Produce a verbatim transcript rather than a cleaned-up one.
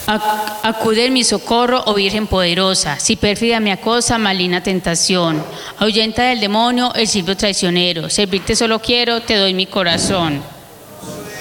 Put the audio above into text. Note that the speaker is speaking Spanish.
Ac- Acude en mi socorro, oh Virgen poderosa, si pérfida me acosa, maligna tentación. Ahuyenta del demonio el silbo traicionero, servirte solo quiero, te doy mi corazón.